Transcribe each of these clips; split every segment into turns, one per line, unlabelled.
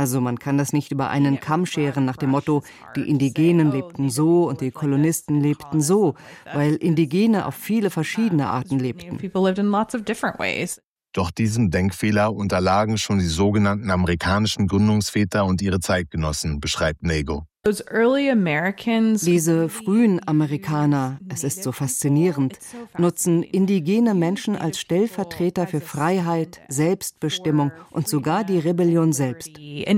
Also man kann das nicht über einen Kamm scheren nach dem Motto, die Indigenen lebten so und die Kolonisten lebten so, weil Indigene auf viele verschiedene Arten lebten.
Doch diesem Denkfehler unterlagen schon die sogenannten amerikanischen Gründungsväter und ihre Zeitgenossen, beschreibt Nagle.
Diese frühen Amerikaner, es ist so faszinierend, nutzen indigene Menschen als Stellvertreter für Freiheit, Selbstbestimmung und sogar die Rebellion selbst.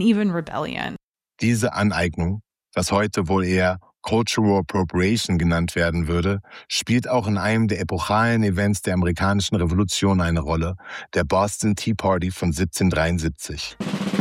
Diese Aneignung, was heute wohl eher Cultural Appropriation genannt werden würde, spielt auch in einem der epochalen Events der amerikanischen Revolution eine Rolle, der Boston Tea Party von 1773.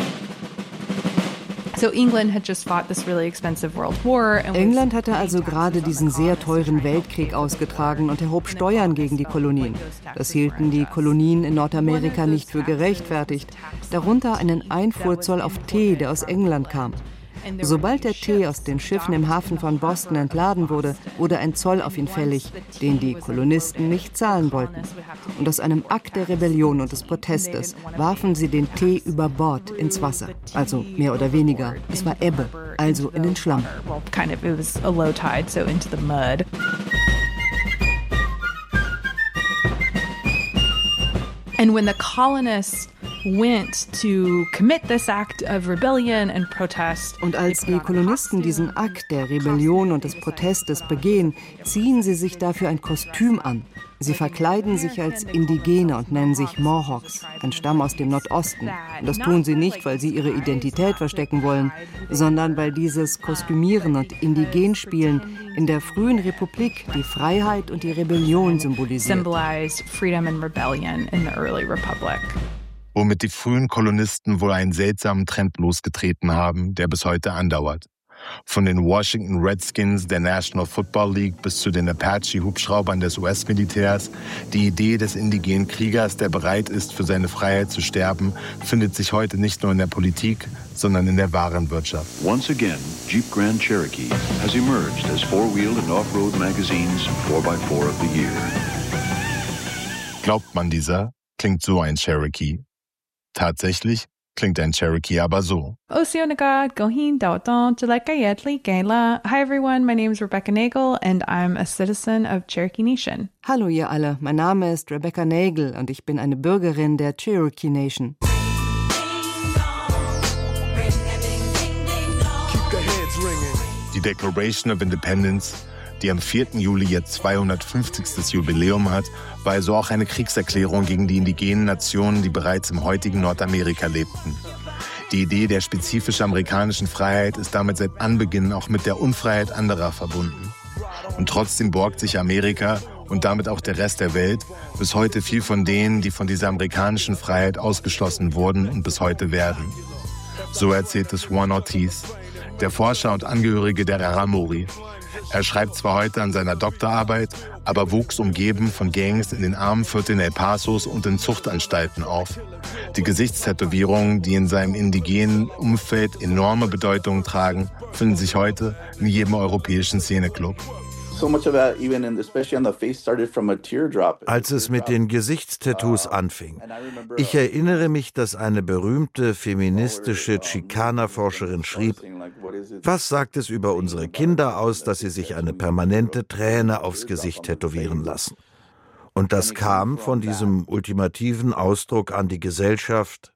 England hatte also gerade diesen sehr teuren Weltkrieg ausgetragen und erhob Steuern gegen die Kolonien. Das hielten die Kolonien in Nordamerika nicht für gerechtfertigt, darunter einen Einfuhrzoll auf Tee, der aus England kam. Sobald der Tee aus den Schiffen im Hafen von Boston entladen wurde, wurde ein Zoll auf ihn fällig, den die Kolonisten nicht zahlen wollten. Und aus einem Akt der Rebellion und des Protestes warfen sie den Tee über Bord ins Wasser. Also mehr oder weniger. Es war Ebbe, also in den Schlamm.
And when the colonists went to commit this act of rebellion and protest.
Und als die Kolonisten diesen Akt der Rebellion und des Protestes begehen, ziehen sie sich dafür ein Kostüm an. Sie verkleiden sich als Indigene und nennen sich Mohawks, ein Stamm aus dem Nordosten. Und das tun sie nicht, weil sie ihre Identität verstecken wollen, sondern weil dieses Kostümieren und Indigenspielen in der frühen Republik die Freiheit und die Rebellion symbolisiert.
Womit die frühen Kolonisten wohl einen seltsamen Trend losgetreten haben, der bis heute andauert. Von den Washington Redskins der National Football League bis zu den Apache-Hubschraubern des US-Militärs, die Idee des indigenen Kriegers, der bereit ist, für seine Freiheit zu sterben, findet sich heute nicht nur in der Politik, sondern in der Warenwirtschaft.
Once again, Jeep Grand Cherokee has emerged as four-wheel and off-road magazines 4x4 of the year.
Glaubt man dieser, klingt so ein Cherokee. Tatsächlich klingt ein Cherokee aber so.
Hi everyone, my name is Rebecca Nagle and I'm a citizen of Cherokee Nation.
Hallo ihr alle, mein Name ist Rebecca Nagle und ich bin eine Bürgerin der Cherokee Nation.
Die Declaration of Independence, die am 4. Juli jetzt 250. Jubiläum hat, war also auch eine Kriegserklärung gegen die indigenen Nationen, die bereits im heutigen Nordamerika lebten. Die Idee der spezifisch amerikanischen Freiheit ist damit seit Anbeginn auch mit der Unfreiheit anderer verbunden. Und trotzdem borgt sich Amerika und damit auch der Rest der Welt bis heute viel von denen, die von dieser amerikanischen Freiheit ausgeschlossen wurden und bis heute werden. So erzählt es Juan Ortiz, der Forscher und Angehörige der Raramuri. Er schreibt zwar heute an seiner Doktorarbeit, aber wuchs umgeben von Gangs in den armen Vierteln El Pasos und in Zuchtanstalten auf. Die Gesichtstätowierungen, die in seinem indigenen Umfeld enorme Bedeutung tragen, finden sich heute in jedem europäischen Szeneclub.
Als es mit den Gesichtstattoos anfing, ich erinnere mich, dass eine berühmte feministische Chicana-Forscherin schrieb, was sagt es über unsere Kinder aus, dass sie sich eine permanente Träne aufs Gesicht tätowieren lassen? Und das kam von diesem ultimativen Ausdruck an die Gesellschaft.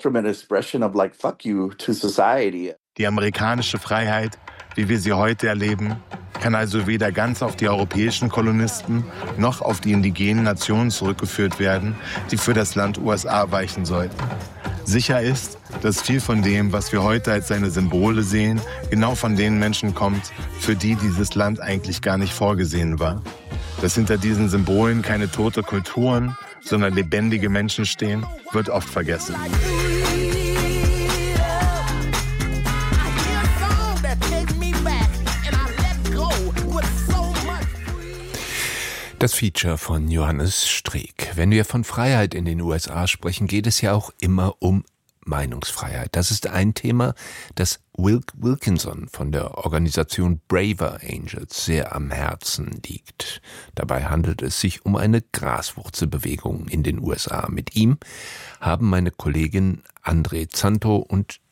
Die amerikanische Freiheit, wie wir sie heute erleben, kann also weder ganz auf die europäischen Kolonisten noch auf die indigenen Nationen zurückgeführt werden, die für das Land USA weichen sollten. Sicher ist, dass viel von dem, was wir heute als seine Symbole sehen, genau von den Menschen kommt, für die dieses Land eigentlich gar nicht vorgesehen war. Dass hinter diesen Symbolen keine tote Kulturen, sondern lebendige Menschen stehen, wird oft vergessen.
Das Feature von Johannes Streeck. Wenn wir von Freiheit in den USA sprechen, geht es ja auch immer um Meinungsfreiheit. Das ist ein Thema, das Wilkinson von der Organisation Braver Angels sehr am Herzen liegt. Dabei handelt es sich um eine Graswurzelbewegung in den USA. Mit ihm haben meine Kollegin André Zanto und